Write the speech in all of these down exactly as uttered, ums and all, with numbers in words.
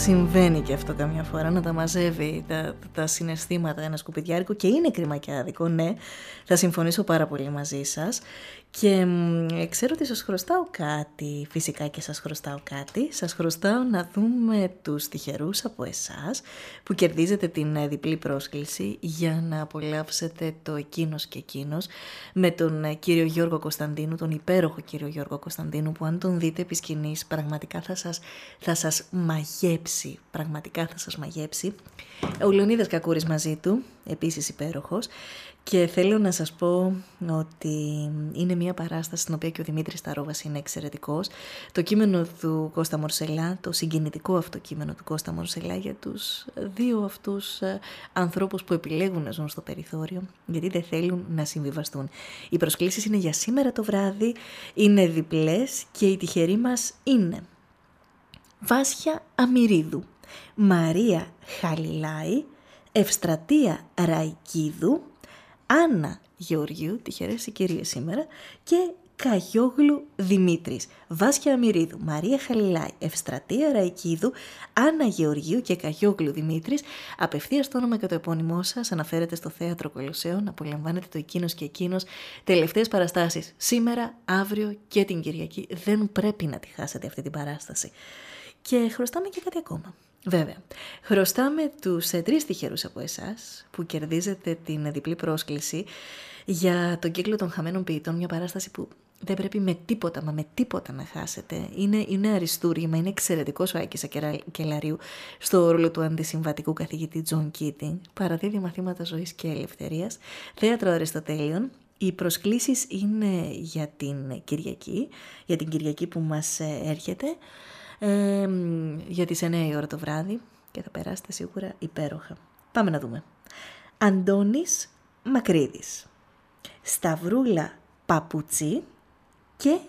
Συμβαίνει και αυτό καμιά φορά, να τα μαζεύει τα, τα συναισθήματα ένα σκουπιδιάρικο, και είναι κρίμα και άδικο, ναι, θα συμφωνήσω πάρα πολύ μαζί σας. Και μ, ξέρω ότι σας χρωστάω κάτι, φυσικά και σας χρωστάω κάτι. Σας χρωστάω να δούμε τους τυχερούς από εσάς που κερδίζετε την διπλή πρόσκληση για να απολαύσετε το εκείνος και εκείνος με τον κύριο Γιώργο Κωνσταντίνου, τον υπέροχο κύριο Γιώργο Κωνσταντίνου, που αν τον δείτε επί σκηνής πραγματικά θα σας, θα σας μαγέψει, πραγματικά θα σας μαγέψει. Ο Λεωνίδας Κακούρης μαζί του, επίσης υπέροχος. Και θέλω να σας πω ότι είναι μια παράσταση στην οποία και ο Δημήτρης Ταρόβας είναι εξαιρετικός. Το κείμενο του Κώστα Μορσελά, το συγκινητικό αυτό κείμενο του Κώστα Μορσελά για τους δύο αυτούς ανθρώπους που επιλέγουν να ζουν στο περιθώριο, γιατί δεν θέλουν να συμβιβαστούν. Οι προσκλήσεις είναι για σήμερα το βράδυ, είναι διπλές και οι τυχεροί μας είναι Βάσια Αμυρίδου, Μαρία Χαλιλάη, Ευστρατεία Ραϊκίδου, Άννα Γεωργίου, τυχερές οι κυρίες σήμερα, και Καγιόγλου Δημήτρης. Βάσια Αμυρίδου, Μαρία Χαλιλάη, Ευστρατεία Ραϊκίδου, Άννα Γεωργίου και Καγιόγλου Δημήτρης. Απευθείας το όνομα και το επώνυμό σας αναφέρεται στο Θέατρο Κολοσσέων. Απολαμβάνετε το εκείνος και εκείνος. Τελευταίες παραστάσεις σήμερα, αύριο και την Κυριακή. Δεν πρέπει να τη χάσετε αυτή την παράσταση. Και χρωστάμε και κάτι ακόμα. Βέβαια, χρωστάμε τους ε, τρεις τυχερούς από εσάς που κερδίζετε την διπλή πρόσκληση για τον κύκλο των χαμένων ποιητών, μια παράσταση που δεν πρέπει με τίποτα, μα με τίποτα να χάσετε. Είναι, είναι αριστούργημα, είναι εξαιρετικός ο Άκης Ακελαρίου στο ρόλο του αντισυμβατικού καθηγητή Τζον Κίτινγκ, παραδίδει μαθήματα ζωής και ελευθερίας, θέατρο Αριστοτέλειων. Οι προσκλήσεις είναι για την Κυριακή, για την Κυριακή που μας ε, έρχεται. Ε, για τις εννιά η ώρα το βράδυ και θα περάσετε σίγουρα υπέροχα. Πάμε να δούμε. Αντώνης Μακρύδης, Σταυρούλα Παπουτσί και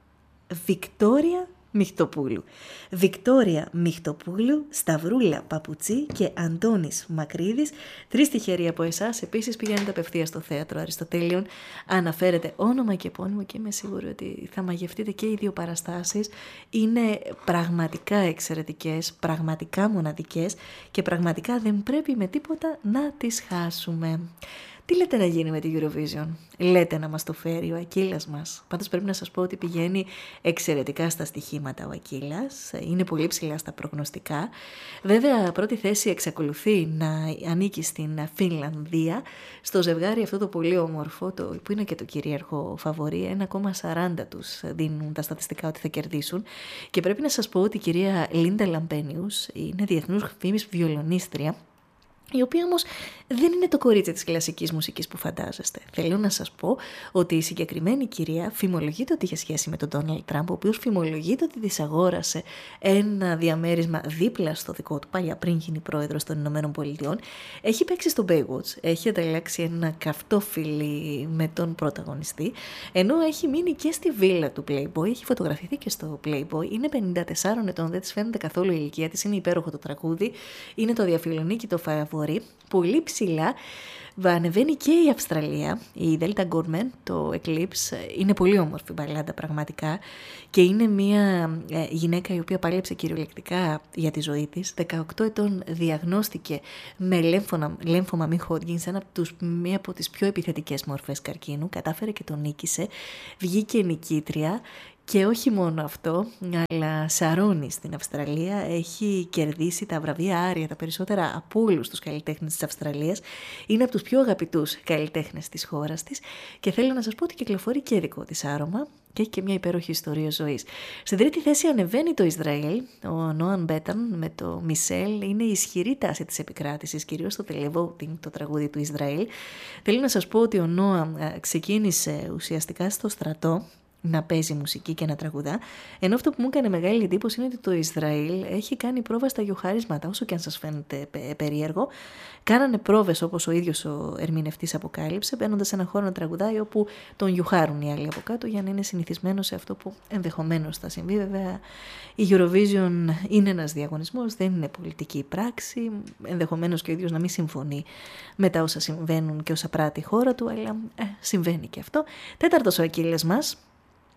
Βικτόρια Μιχτοπούλου. Βικτόρια Μιχτοπούλου, Σταυρούλα Παπουτσί και Αντώνης Μακρύδης. Τρεις τυχεροί από εσάς. Επίσης πηγαίνετε απευθείας στο Θέατρο Αριστοτέλειων. Αναφέρετε όνομα και επώνυμο και είμαι σίγουρη ότι θα μαγευτείτε και οι δύο παραστάσεις. Είναι πραγματικά εξαιρετικές, πραγματικά μοναδικές και πραγματικά δεν πρέπει με τίποτα να τις χάσουμε. Τι λέτε να γίνει με τη Eurovision? Λέτε να μας το φέρει ο Ακύλας μας? Πάντως πρέπει να σας πω ότι πηγαίνει εξαιρετικά στα στοιχήματα ο Ακύλας. Είναι πολύ ψηλά στα προγνωστικά. Βέβαια πρώτη θέση εξακολουθεί να ανήκει στην Φινλανδία. Στο ζευγάρι αυτό το πολύ όμορφο, το, που είναι και το κυρίαρχο φαβορί, ένα κόμμα σαράντα τους δίνουν τα στατιστικά ότι θα κερδίσουν. Και πρέπει να σας πω ότι η κυρία Λίντα Λαμπένιους είναι διεθνούς φήμης βιολονίστρια, η οποία όμως δεν είναι το κορίτσι της κλασικής μουσικής που φαντάζεστε. Θέλω να σας πω ότι η συγκεκριμένη κυρία φημολογείται ότι είχε σχέση με τον Ντόναλντ Τραμπ, ο οποίος φημολογείται ότι της αγόρασε ένα διαμέρισμα δίπλα στο δικό του, παλιά πριν γίνει πρόεδρος των Ηνωμένων Πολιτειών. Έχει παίξει στο Baywatch, έχει ανταλλάξει ένα καυτό φιλί με τον πρωταγωνιστή, ενώ έχει μείνει και στη βίλα του Playboy, έχει φωτογραφηθεί και στο Playboy, είναι πενήντα τεσσάρων ετών, δεν της φαίνεται καθόλου η ηλικία της, είναι υπέροχο το τραγούδι, είναι το διαφιλονίκι το φαβορί. Πολύ ψηλά ανεβαίνει και η Αυστραλία, η Delta Gorman, το Eclipse, είναι πολύ όμορφη μπαλάντα πραγματικά και είναι μια ε, γυναίκα η οποία πάλεψε κυριολεκτικά για τη ζωή της. δεκαοκτώ ετών διαγνώστηκε με λέμφωνα, λέμφωμα μη Hodgkin, ένα από τους, μία από τις πιο επιθετικές μορφές καρκίνου, κατάφερε και τον νίκησε, βγήκε νικήτρια. Και όχι μόνο αυτό, αλλά σαρώνει στην Αυστραλία, έχει κερδίσει τα βραβεία Άρια, τα περισσότερα από όλους τους καλλιτέχνες της Αυστραλίας. Είναι από τους πιο αγαπητούς καλλιτέχνες της χώρας της και θέλω να σας πω ότι κυκλοφορεί και δικό της άρωμα και έχει και μια υπέροχη ιστορία ζωής. Στην τρίτη θέση ανεβαίνει το Ισραήλ, ο Νόαν Μπέταν με το Μισελ, είναι η ισχυρή τάση της επικράτησης, κυρίως στο televoting, το τραγούδι του Ισραήλ. Θέλω να σας πω ότι ο Νόαν ξεκίνησε ουσιαστικά στο στρατό να παίζει μουσική και να τραγουδά, ενώ αυτό που μου έκανε μεγάλη εντύπωση είναι ότι το Ισραήλ έχει κάνει πρόβα στα γιοχαρίσματα, όσο και αν σας φαίνεται περίεργο. Κάνανε πρόβες, όπως ο ίδιος ο ερμηνευτής αποκάλυψε, μπαίνοντας σε ένα χώρο να τραγουδάει όπου τον γιουχάρουν οι άλλοι από κάτω για να είναι συνηθισμένο σε αυτό που ενδεχομένως θα συμβεί. Βέβαια η Eurovision είναι ένας διαγωνισμός, δεν είναι πολιτική πράξη, ενδεχομένως και ο ίδιος να μην συμφωνεί με τα όσα συμβαίνουν και όσα πράττει η χώρα του, αλλά ε, συμβαίνει και αυτό. Τέταρτος ο Ακύλας μας,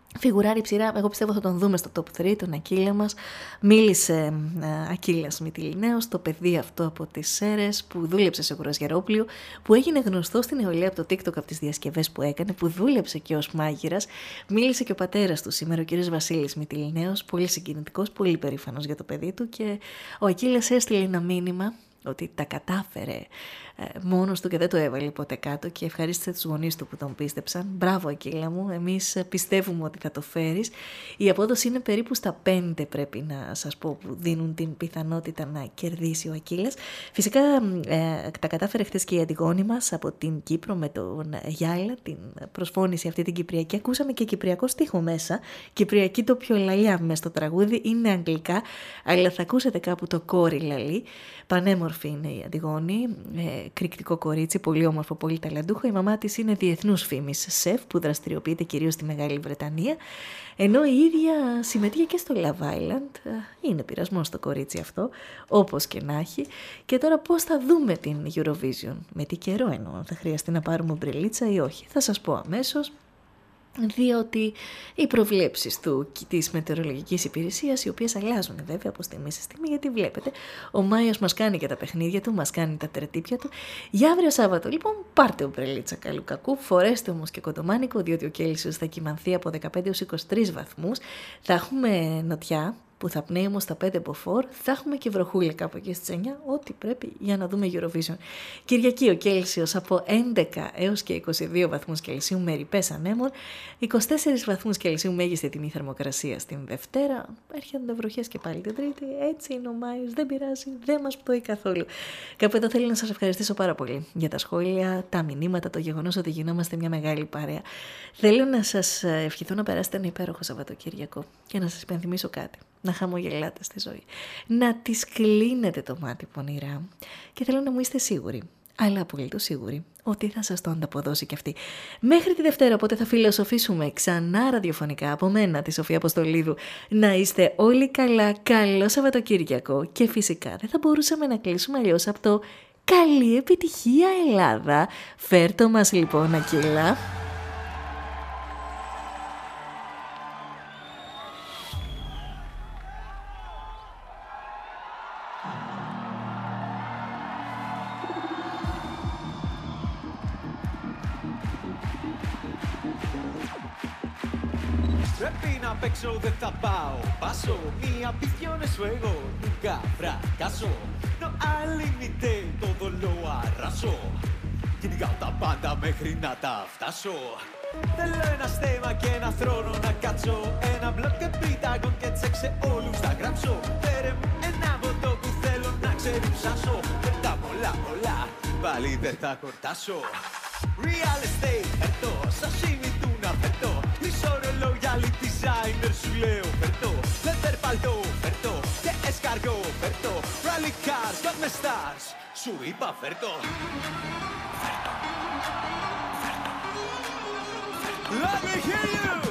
Φιγουράρει ψηρά, εγώ πιστεύω θα τον δούμε στο top τρία, τον Ακύλα μας. Μίλησε ε, Ακύλας Μυτιληναίος, το παιδί αυτό από τις Σέρρες που δούλεψε σε κουρασγερόπλιο, που έγινε γνωστό στην νεολαία από το TikTok, από τις διασκευές που έκανε, που δούλεψε και ως μάγειρας. Μίλησε και ο πατέρας του σήμερα, ο κύριος Βασίλης Μυτιληναίος, πολύ συγκινητικός, πολύ περήφανος για το παιδί του, και ο Ακύλας έστειλε ένα μήνυμα ότι τα κατάφερε ε, μόνος του και δεν το έβαλε ποτέ κάτω, και ευχαρίστησε τους γονείς του που τον πίστεψαν. Μπράβο Ακύλα μου, εμείς πιστεύουμε ότι θα το φέρεις. Η απόδοση είναι περίπου στα πέντε, πρέπει να σας πω, που δίνουν την πιθανότητα να κερδίσει ο Ακύλας. Φυσικά ε, τα κατάφερε χτες και η Αντιγόνη μας από την Κύπρο με τον Γιάλα, την προσφώνηση αυτή την κυπριακή. Ακούσαμε και κυπριακό στίχο μέσα, κυπριακή τοπιολαλιά μες στο τραγούδι, είναι αγγλικά, αλλά θα ακούσετε κάπου το κόρη λαλή. Πανέμορφη είναι η Αντιγόνη, ε, κρυκτικό κορίτσι, πολύ όμορφο, πολύ ταλαντούχο. Η μαμά της είναι διεθνούς φήμης σεφ που δραστηριοποιείται κυρίως στη Μεγάλη Βρετανία, ενώ η ίδια συμμετείχε και στο Love Island. Είναι πειρασμός το κορίτσι αυτό, όπως και να έχει. Και τώρα πώς θα δούμε την Eurovision, με τι καιρό εννοώ, θα χρειαστεί να πάρουμε ομπρελίτσα ή όχι, θα σας πω αμέσως. Διότι οι προβλέψεις του της μετεωρολογικής υπηρεσίας, οι οποίες αλλάζουν βέβαια από στιγμή σε στιγμή, γιατί βλέπετε ο Μάιος μας κάνει και τα παιχνίδια του, μας κάνει τα τερτύπια του. Για αύριο Σάββατο λοιπόν πάρτε ομπρελίτσα καλού κακού, φορέστε όμως και κοντομάνικο, διότι ο Κέλσιος θα κυμανθεί από δεκαπέντε έως είκοσι τρεις βαθμούς, θα έχουμε νοτιά που θα πνέει όμως στα πέντε μποφόρ, θα έχουμε και βροχούλα κάπου εκεί στις εννιά, ό,τι πρέπει για να δούμε Eurovision. Κυριακή ο Κέλσιος από έντεκα έως και είκοσι δύο βαθμούς Κελσίου με ρηπές ανέμων, είκοσι τέσσερις βαθμούς Κελσίου μέγιστη τιμή θερμοκρασία στην Δευτέρα, έρχονται βροχές και πάλι την Τρίτη, έτσι είναι ο Μάιος, δεν πειράζει, δεν μας πτωεί καθόλου. Κάπου εδώ θέλω να σας ευχαριστήσω πάρα πολύ για τα σχόλια, τα μηνύματα, το γεγονός ότι γινόμαστε μια μεγάλη παρέα. Θέλω να σας ευχηθώ να περάσετε ένα υπέροχο Σαββατοκύριακο και να σας υπενθυμίσω κάτι. Να χαμογελάτε στη ζωή, να τις κλείνετε το μάτι πονηρά, και θέλω να μου είστε σίγουροι, αλλά απολύτως σίγουροι, ότι θα σας το ανταποδώσει κι αυτή. Μέχρι τη Δευτέρα, οπότε θα φιλοσοφήσουμε ξανά ραδιοφωνικά από μένα, τη Σοφία Αποστολίδου. Να είστε όλοι καλά, καλό Σαββατοκύριακο, και φυσικά δεν θα μπορούσαμε να κλείσουμε αλλιώς από το καλή επιτυχία Ελλάδα. Φέρτο μας λοιπόν Ακύλα. Πρέπει να παίξω, δεν θα πάω paso. Mi ambición es fuego, nunca fracaso. No al límite, todo lo arraso. Κυνηγάω τα πάντα μέχρι να τα φτάσω. Θέλω ένα στέμα και ένα θρόνο να κάτσω. Ένα μπλοκ και πίταγον και τσέξε όλους θα γράψω. Φέρε μου ένα βοτό που θέλω να ξεριψάσω. Δεν τα πολλά πολλά, πάλι δεν θα κορτάσω. Real estate, φερτώ, sashimi του να φερτώ. Ισορρολόγια, λι designer σου λέω φερτώ. Leather παλτό, φερτώ, και escargot, φερτώ. Rally cars, got me stars, σου είπα φερτώ. Φερτώ, φερτώ, φερτώ. Let me hear you!